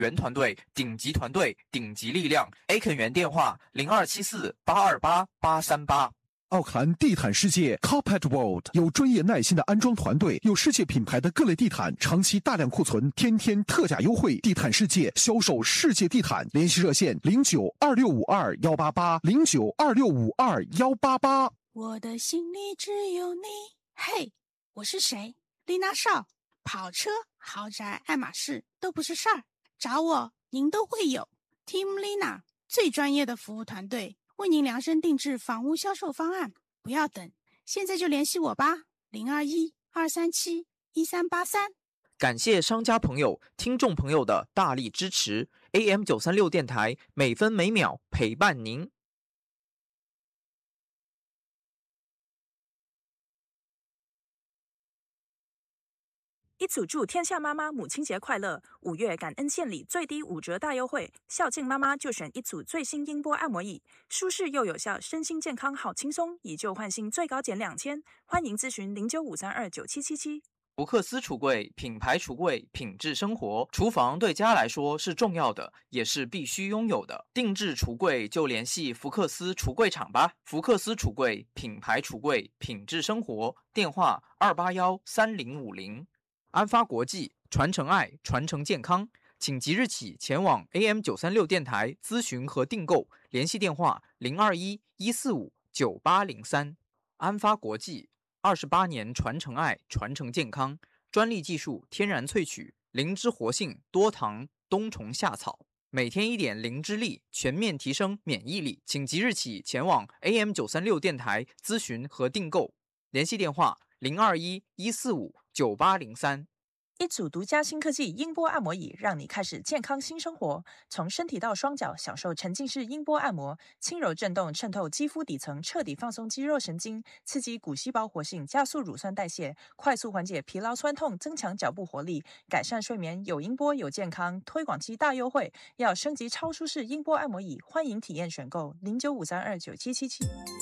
原团队，顶级团队，顶级力量。A 肯源电话0274828838。 奥克兰地毯世界 Carpet World 有专业耐心的安装团队，有世界品牌的各类地毯，长期大量库存，天天特价优惠。地毯世界销售世界地毯，联系热线092652188，092652188。 我的心里只有你。嘿，我是谁？丽娜少。跑车、豪宅、爱马仕都不是事儿，找我您都会有。Team Lina 最专业的服务团队，为您量身定制房屋销售方案，不要等，现在就联系我吧，021-237-1383。 感谢商家朋友、听众朋友的大力支持。AM936电台每分每秒陪伴您。 一组祝天下妈妈母亲节快乐！5月感恩献礼最低5折大优惠，孝敬妈妈就选一组最新音波按摩椅，舒适又有效，身心健康好轻松，以旧换新最高减2000，欢迎咨询095329777。 福克斯橱柜，品牌橱柜，品质生活。厨房对家来说是重要的，也是必须拥有的。定制橱柜就联系福克斯橱柜厂吧。福克斯橱柜，品牌橱柜，品质生活。电话2813050。安发国际，传承爱，传承健康，请即日起前往 AM936电台咨询和订购，联系电话021-145-9803。安发国际28年传承爱，传承健康，专利技术天然萃取，灵芝活性，多糖，冬虫夏草，每天1点灵芝力，全面提升免疫力。请即日起前往 AM936电台咨询和订购，联系电话021-145-9803。 一组独家新科技音波按摩椅，让你开始健康新生活。从身体到双脚，享受沉浸式音波按摩，轻柔震动渗透肌肤底层，彻底放松肌肉神经，刺激骨细胞活性，加速乳酸代谢，快速缓解疲劳酸痛，增强脚部活力，改善睡眠。有音波有健康，推广期大优惠，要升级超舒适音波按摩椅，欢迎体验选购095329777。